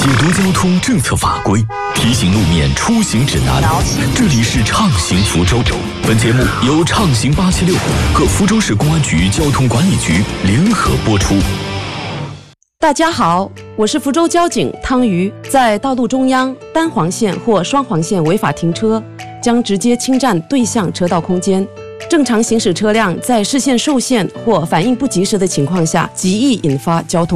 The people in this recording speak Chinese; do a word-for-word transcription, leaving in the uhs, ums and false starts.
解读交通政策法规，提醒路面出行指南。这里是畅行福州。本节目由畅行八七六和福州市公安局交通管理局联合播出。 大家好，我是福州交警汤瑜。在道路中央单黄线或双黄线违法停车，将直接侵占对向车道空间。正常行驶车辆在视线受限或反应不及时的情况下，极易引发交通